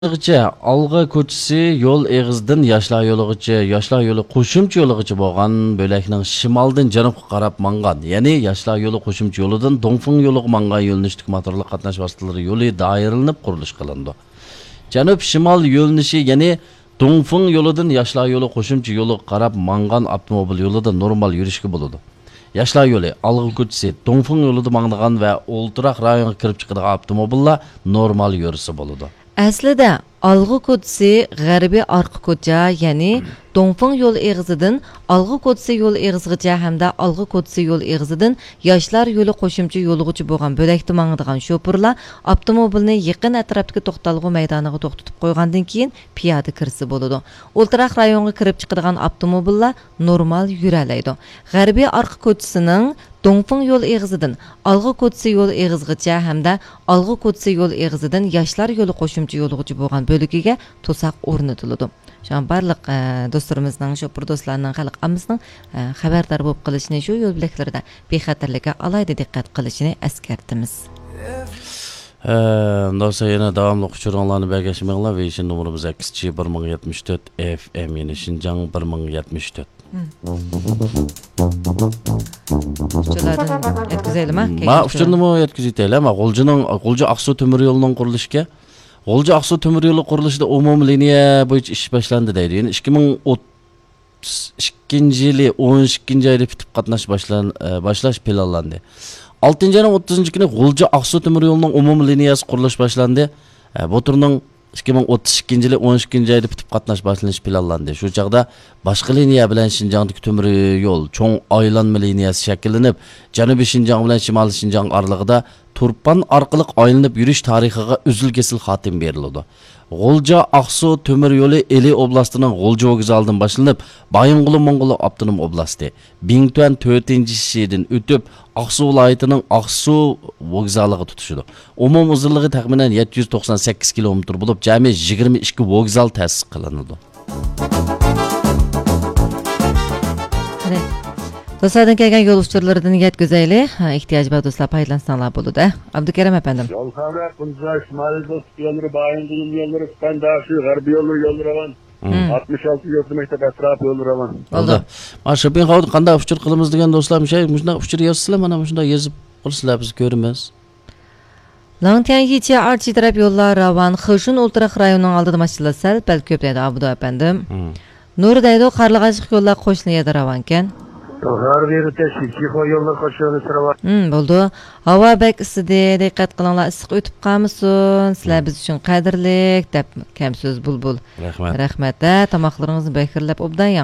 Algı ko'chisi yo'l eg'izidan yoshlar yo'lig'icha, yoshlar yo'li qo'shimcha yo'lig'icha bo'lgan bo'lakning shimoldan janubga qarab mangan. Ya'ni yoshlar yo'li qo'shimcha yo'lidan Dongfeng yo'liga mangan yo'lnishdagi motorli qatnash vositalari yo'li doiralanib qurilish qilindi. Janub shimol yo'lnishi, ya'ni Dongfeng yo'lidan yoshlar yo'li qo'shimcha yo'liga qarab mangan avtomobil yo'lida normal yurishga bo'ladi. Yoshlar yo'li Algı ko'chisi Dongfeng yo'lida mangdigan va o'ltiraq rayonga kirib chiqadigan avtomobillar normal yurisi bo'ladi. Aslida Algı ko'chisi g'arbiy orqa ko'cha, ya'ni Dongfeng yo'l eg'izidan Algı ko'chisi yo'l eg'izigacha hamda Algı ko'chisi yo'l eg'izidan yoshlar yo'li qo'shimcha yo'lig'icha bo'lgan bo'lakda mangdigan sho'purlar avtomobilni yaqin atrofdagi to'xtalg'u maydoniga to'xtatib qo'ygandan keyin piyoda kirsa bo'ladi. O'ltiraq rayonga kirib chiqadigan avtomobillar normal yuralaydi. G'arbiy orqa ko'chisining Dongfeng yo'l eg'izidan Algı ko'chisi yo'l eg'izigacha hamda Algı ko'chisi yo'l eg'izidan yoshlar yo'li qo'shimcha yo'lig'icha bo'lgan bo'ligiga to'saq o'rnatiladi. Şu an barliq do'stlarimizning, shopur do'stlarning, xalq ammasining xabardor bo'lib qolishini, shu yo'l bilaklarida bexatarlikka alayda diqqat qilishini eskartimiz. Do'stlar, yana davomli uçuranlarni bergashmanglar. Ve numaramiz 1074 FM, ya'ni Şinjan 1074. Uçulardan yetkazaylik mi? Ma uçurni yetkazaylik. Ma G'o'lji Aqsu temir yo'lining qurilishiga G'o'lji Aqsu temir yo'li qurilishida umumiy liniya bo'yicha ish boshlandi deydi. Ya'ni 2032-yili 12-oyda bitib qatnash boshlash planlandi. 6-oyning 30-kuni G'o'lji Aqsu temir yo'lining umumiy liniyasi qurilish boshlandi. Bu turning 2032-yili 12-oyda bitib qatnash boshlanishi planlandi. Shu chaqda boshqa liniya bilan Şinjandagi temir yo'l cho'ng aylanma liniyasi shakllanib, Janubiy Şinjan bilan Shimoliy Şinjan oralig'ida turpan orqali aylanib yurish tarixiga uzil-kesil xotim beriladi. G'o'lji Aqsu temir yo'li Eli oblastining G'o'lji vokzalidan boshlanib, Baying'uli Mong'ol avtonom oblasti, Bingtuan 4-shidan o'tib, Aqsu viloyatining Aqsu vokzaliga tutishadi. Umum uzunligi taxminan 798 kilometr bo'lib, jami 22 vokzal ta'sis qilinadi. Do'stlardan kelgan yo'l uçurlaridan yetkazaylik. Ehtiyoj bor do'stlar, foydalansanlar bo'ladi. Abdukarim efendim. Yol kavra, Kunca, Şimali dost yolları, Bayındırım yolları, Spandaşı, Garbi yolları var. 66 yurtlu mektep etrafı yolları var. Oldu. Maşa ben qavdi qanday uçur qilamiz degan do'stlar, shunday uçur yozsizlar, mana shunday yozib qilsizlar, biz ko'ramiz. Langtian Yichi Archi taraf yo'llar ravan, Xishun o'ltiraq rayonining oldida mashinalar sal pal ko'p deydi Abdu efendim. Nur deydi, Qarlag'achiq yo'llar qo'shniga ravan ekan. Her bir teşviki yollar koşuyor sıra var. Bo'ldi. Havo bek isidi, diqqat qilinglar, issiq o'tib qolmasin. Sizlar biz uchun qadrlik deb kam so'z bulbul. Rahmat. Rahmat. Tomoqlaringizni bekirlab obdan yang.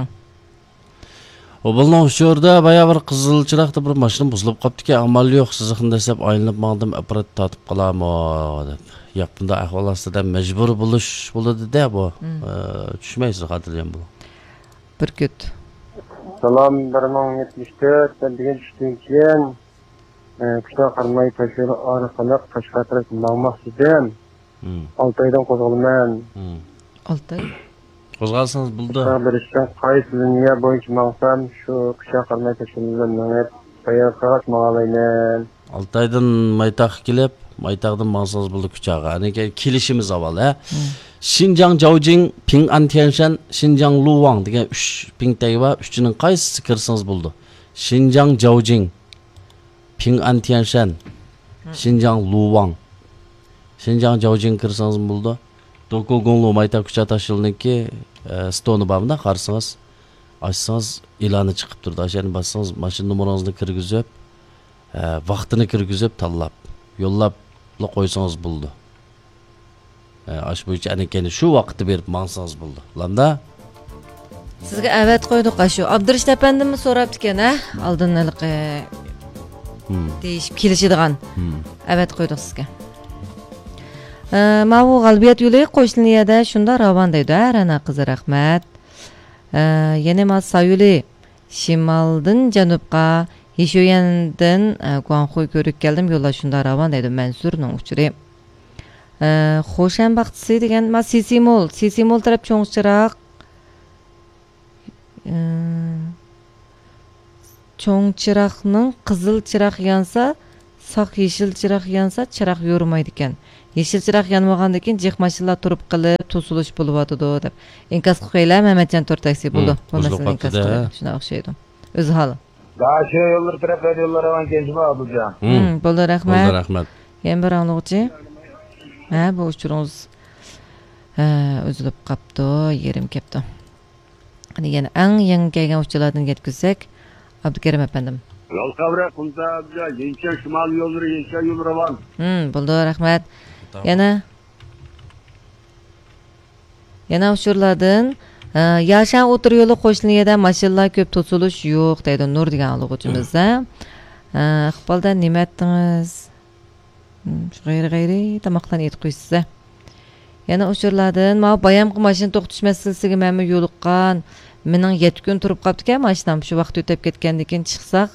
Obalning ushurda baya bir qizil chiroqda bir mashina buzilib qopdiki, amal yo'q, sizni desab aylanib maqdim, apparat tatib qolamo deb. Yo'q, bunda ahvol ostida majbur bo'lish bo'ladi-da bu. Tushmaysiz xotirjam bu. Bir kut. Salam 1074 ben degan tushdan keyin kuchdan qarmay tashkil orqali Qashqadaryo maqsadim. 6 oydan qo'zg'alaman. 6 oy. Qo'zg'alsangiz bo'ldi. Birishdan qaysi liniya bo'yicha maqsam shu kuchdan qarmay tashkildan mangib tayyorqash maqalayman. 6 oydan maytaq kelib, maytaqdan maqsangiz bo'ldi kuchaga. Ya'ni kelishimiz avval, ha. Şinjan Jiaojing, Ping An Tianshan, Şinjan Luwang degan 3 pingdagi va 3-ning qaysisi kirsangiz bo'ldi. Şinjan Jiaojing, Ping An Tianshan, Şinjan Luwang. Şinjan Jiaojing kirsangiz bo'ldi. Dokogonglu mayta kucha tashilniki stoni borda qarsangiz, ochsangiz e'loni chiqib turdi. Ashani bassangiz mashina numarangizni kirgizib, vaqtini kirgizib tanlab, yo'llab qo'ysangiz bo'ldi. Aş bo'yicha anakani shu vaqtda berib maqsangiz bo'ldi. Lamda Sizga avat qo'ydik ashu. Abdurish efendimni so'rabdi ekan, ha? Oldinliq deyishib kelishadigan. Avat qo'ydik sizga. Mavu g'albiyat yo'li qo'shnilarda shunda ravan deydi, ana qiz rahmat. Yana Masayuli shimoldan janubga Yeshoyandan Guangxu ko'rib keldim, yo'llar shunda ravan deydi Mansurning uchuri. Xo'shan baxtisi degan ma Sisimol taraf cho'ngchiroq cho'ngchiroqning qizil chiroq yansa, saq yeshil chiroq yansa chiroq yormaydi ekan. Yeşil çırak yanmagandan keyin jiq mashinalar turib qilib, to'silish bo'lyotidi deb. Inkas qilinglar, Mamatjon To'rtaksi bo'ldi. Bu masalani inkas qilib, shuna o'xshaydi. O'zi hali. Daha şey yolları taraflar yolları avan gençime alacağım. Bo'ldi, rahmat. Bo'ldi, rahmat. Yana bir anlıqçı. Ha, bu uçurunuz üzülüp qaptı, yerim kepti. Hani yana eng yangi kelgan uçulardan yetkizsek, Abdukerim efendim. Yol kavra kumsa alacağım. Yenişen şimal yolları, yenişen yolları avan. Bo'ldi, rahmat. Yana uçurlardan Yaşan otur yolu qo'shniyada mashinalar ko'p to'silish yo'q deydi Nur degan o'quvchimiz. Iqboldan nima aytdingiz? G'ayri tamoqdan aytib qo'ysiz. Yana o'shalardan ma bayamqi mashina to'xtatish masalasiga men yo'liqqan. Mening 7 kun turib qolibdi-ku mashinam shu vaqt o'tib ketgandan keyin chiqsaq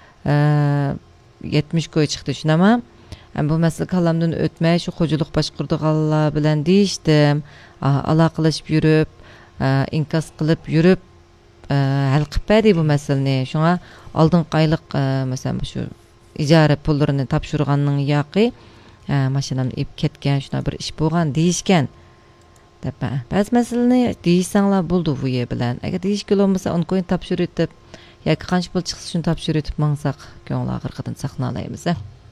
70 ko'y chiqdi shunama. Bu masala kalamdan o'tmay shu xo'jalik boshqurdiganlar bilan deyishdim. Aloqalashib yurib inkas qilib yurib hal qilib berdi bu masalani. Shunga oldin qayliq masalan shu ijara pullarini topshirganning yoqi mashinamni ib ketgan, shuna bir ish bo'lgan deyishgan. Deb ba'zi masalani deyishsanglar bo'ldi bu yer bilan. Agar deyishga bo'lmasa uni qo'yin topshirib deb yoki qancha pul chiqsa shuni topshirib mangsaq ko'ngil og'irqidan saqlanaymiz.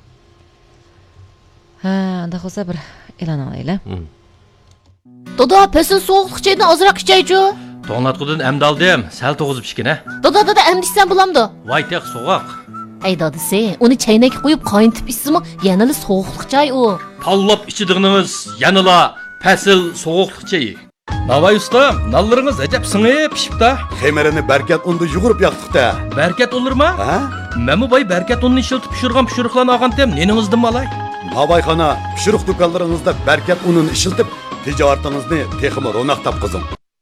Anda bo'lsa bir e'lon olaylar. Dada, pesin soğuqlıqçaydan azraq içəycu. To'nglatqudan amda oldim, sal to'g'izib ichgina. Dada, əmdiksən bulamdı. Voy teq so'g'oq. Ey dadisi, uni chaynakka qo'yib qayntib içsimi, yanılı soğuqlıqçay o. Tallab ichidig'ingiz yanıla fasil so'g'oqliq chayi. Navoy ustam, nallarınız ajab singib pishibdi. Xemerini berkat undu yugurib yaqtiqda. Berkat olurma? Ha? Memu boy berkat unni ishiltib pishirgan pishiriqlarni olgantem, neningizdan malay? Babayxona pishiriq do'konlaringizda berkat unini ishiltib tijoratingizni texmi ro'naq topqizing.